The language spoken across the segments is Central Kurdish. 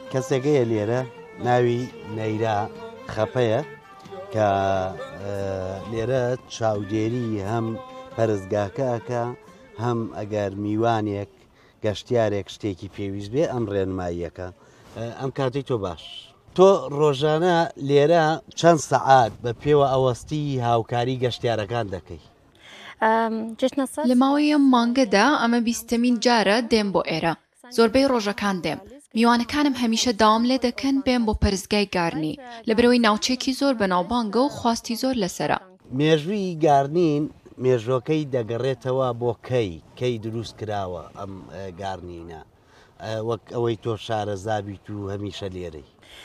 کەسێکەیە لێرە ناوی نەیرا خەپەیە کە لێرە چاودێری هەم پەرستگاکەکە هەم ئەگەر میوانێک گەشتیارێک شتێکی پێویست بێ ئەم ڕێنماییەکە ئەم کاتی تۆ باش تۆ ڕۆژانە لێرە چەند سەعات بە پێوە ئەوەستی هاوکاری گەشتیارەکان دەکەی لە ماوەی ئەم مانگەدا ئەمە 20مین جارە دێم بۆ ئێرە زۆربەی ڕۆژەکان دێم میوانەکانم هەمیشە داوام لێ دەکەن بێم بۆ پەرستگای گارنی لەبەرەوەی ناوچێکی زۆر بەناوبانگە و خواستی زۆر لەسرە مێژووی گارنین مێژۆکەی دەگەڕێتەوە بۆ کەی دروست کراوە ئەم گارنینە وەک ئەوەی تۆ شارەزابیت و هەمیشە لێرەی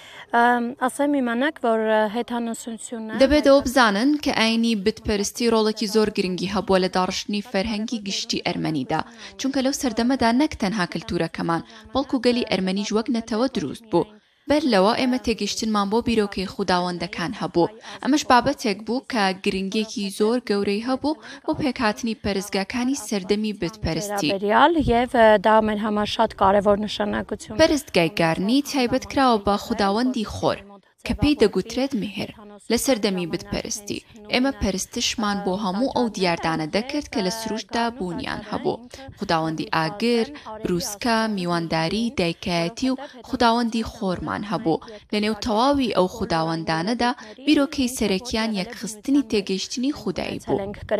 دەبێتەوە بزانن کە ئاینی بتپەرستی ڕۆڵێکی زۆر گرنگی هەبووە لە داڕشتنی فەرهەنگی گشتی ئەرمەنیدا چونکە لەو سەردەمەدا نەک تەنها کلتورەکەمان بەڵکو گەلی ئەرمەنیش وەک نەتەوە دروست بوو بەر لەوە ئێمە تێگەیشتنمان بۆ بیرۆکەی خوداوەندەکان هەبوو ئەمەش بابەتێک بوو کە گرنگێکی زۆر گەورەی هەبوو بۆ پێکهاتنی پەرستگاکانی سەردەمی بتپەرستی پەرستگای گارنی تایبەت کراوە بە خوداوەندی خۆر کە پێی دەگوترێت میهر لە سەردەمی بتپەرستی ئێمە پەرستشمان بۆ هەموو ئەو دیاردانە دەکرد کە لە سروشتدا بوونیان هەبوو خوداوەندی ئاگر، بروسکە، میوانداری، دایکایەتی و خوداوەندی خۆرمان هەبوو لە نێو تەواوی ئەو خوداوەندانەدا بیرۆکەی سەرەکیان یەکخستنی تێگەیشتنی خودایی بوو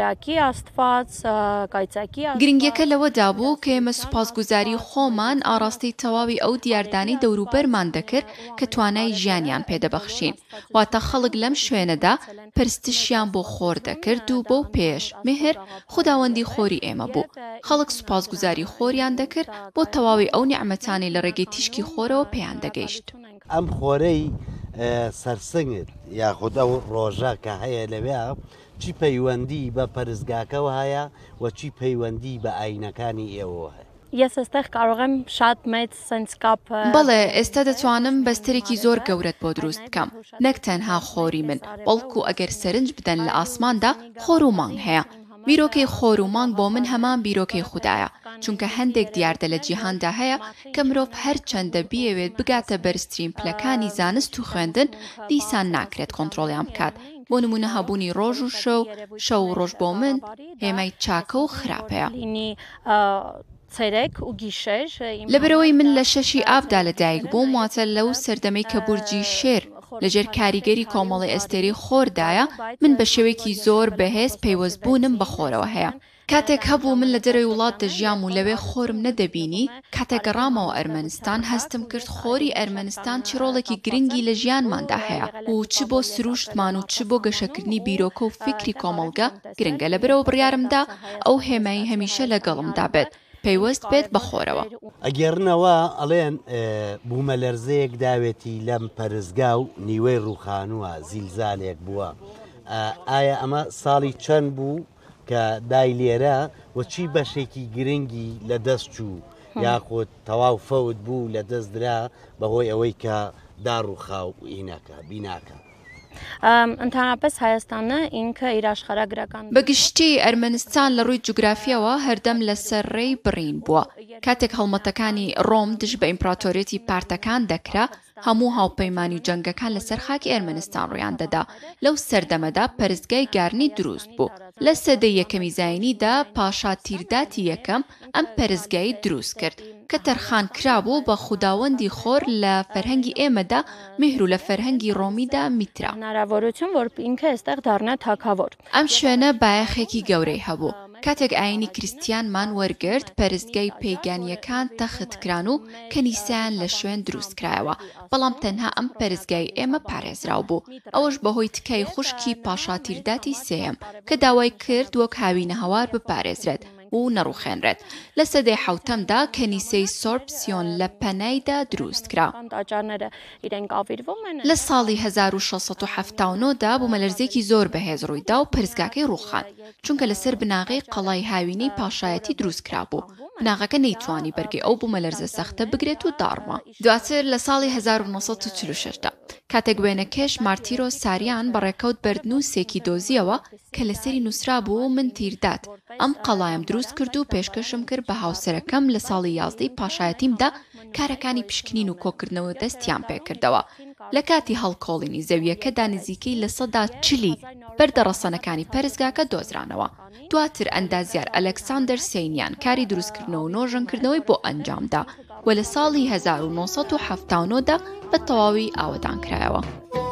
گرنگیەکە لەوەدا بوو کە ئێمە سوپاسگوزاری خۆمان ئاڕاستەی تەواوی ئەو دیاردانەی دەوروبەرمان دەکرد کە توانای ژیانیان پێدەبەخشین واتە خەڵک لەم شوێنەدا پەرستشیان بۆ خۆر دەکرد و بۆ پێش مهر خوداوەندی خۆری ئێمە بوو خەڵک سوپاسگوزاری خۆریان دەکرد بۆ تەواوی ئەو نیعمەتانی لە ڕێگەی تیشکی خۆرەوە پێیان دەگەیشت ئەم خۆرەی سەرسنگت یاخود ئەو ڕۆژە کە هەیە لەوێ چی پەیوەندی بە پەرستگاکەوە هەیە و چی پەیوەندی بە ئاینەکانی ئێوە هەیە بەڵێ ئێستا دەتوانم بەستەرێکی زۆر گەورەت بۆ دروست بکەم نەک تەنها خۆری من بەڵکو ئەگەر سەرنج بدەن لە ئاسماندا خۆر و مانگ هەیە بیرۆکەی خۆر و مانگ بۆ من هەمان بیرۆکەی خودایە چونکە هەندێک دیاردە لە جیهاندا هەیە کە مرۆڤ هەر چەندە بیەوێت بگاتە بەرزترین پلەکانی زانست و خوێندن دیسان ناکرێت کۆنتڕۆڵیان بکات بۆ نمونە هەبوونی ڕۆژ و شەو و ڕۆژ بۆ من هێمای چاکە و خراپەیە لەبەرەوەی من لە 6 ئابدا لەدایک بووم واتە لەو سەردەمەی کە بورجی شێر لەژێر کاریگەری کۆمەڵی ئەستێری خۆردایە من بە شێوەیەکی زۆر بەهێز پەیوەستبوونم بە خۆرەوە هەیە کاتێک هەبوو من لە دەرەوەی وڵات دەژیام و لەوێ خۆرم نەدەبینی کاتێک گەڕامەوە ئەرمەنستان هەستم کرد خۆری ئەرمەنستان چی ڕۆڵێکی گرنگی لە ژیانماندا هەیە و چ بۆ سروشتمان و چ بۆ گەشەکردنی بیرۆکە و فکری کۆمەڵگە گرنگە لەبەرەوە بڕیارمدا ئەو هێمایی هەمیشە لەگەڵمدا بێت پەیوەست بێت بە خۆرەوە ئەگەرنەوە ئەڵێن بوومە لەرزەیەک داوێتی لەم پەرستگا و نیوەی ڕووخانووە زیلزالێک بووە ئایا ئەمە ساڵی چەند بوو کە دای لێرە وەچی بەشێکی گرنگی لە دەست چوو یاخود تەواو فەوت بوو لە دەست درا بەهۆی ئەوەی کە داڕووخاو بیناکە بەگشتی ئەرمەنستان لە ڕووی جوگرافیەوە هەردەم لە سەرڕێی بڕین بووە کاتێک هەڵمەتەکانی ڕۆم دژ بە ئیمپراتۆریەتی پارتەکان دەکرا هەموو هاوپەیمانی و جەنگەکان لەسەر خاکی ئەرمەنستان ڕوویان دەدا لەو سەردەمەدا پەرستگای گارنی دروست بوو لە سەدەی یەکەمی زاینیدا پاشا تیرداتی یەکەم ئەم پەرستگایی دروست کرد کە تەرخان کرابوو بە خوداوەندی خۆر لە فەرهەنگی ئێمەدا میهر و لە فەرهەنگی ڕۆمیدا میترا ئەم شوێنە بایەخێکی گەورەی هەبوو کاتێک ئاینی کریستیانمان وەرگرت پەرستگای پێیگانیەکان تەختکران و کەنیسایان لە شوێن دروست کرایەوە بەڵام تەنها ئەم پەرستگای ئێمە پارێزراو بوو ئەوەش بەهۆی تکای خوشکی پاشا تیرداتی سێم کە داوای کرد وەک هاوینە هەوار بپارێزرێت و نەڕوخێنرێت لە سەدەی حەوتەمدا کەنیسەی سۆرپسیۆن لە پەنایدا دروست کرا لە ساڵی 1679دا بوومەلەرزێکی زۆر بەهێز ڕوویدا و پەرستگاکەی ڕووخان چونکە لەسەر بناغی قەڵای هاوینەی پاشایەتی دروست کرابوو بناغەکە نەیتوانی بەرگی ئەو بوومەلەرزە سەختە بگرێت و داڕما دواتر لە ساڵی 1946دا کاتێک وێنەکێش مارتیرۆ ساریان بەڕێکەوت بەردنووسێکی دۆزیەوە کە لەسەری نووسرا بوو من تیردات ئەم قەڵایم دروست کرد و پێشکەشم کرد بە هاوسەرەکەم لە ساڵی 11 پاشایەتیمدا کارەکانی پشکنین و کۆکردنەوە دەستیان پێکردەوە. لە کاتی هەڵکۆڵینی زەویەکەدا نزیکەی لە 40 بەردەڕەسەنەکانی پەرستگاکە دۆزرانەوە. دواتر ئەندازیار ئەلەکساندەر سەینیان کاری دروستکردنەوە و نۆژەنکردنەوەی بۆ ئەنجامدا و لە ساڵی 1979دا بە تەواوی ئاوەدان کرایەوە.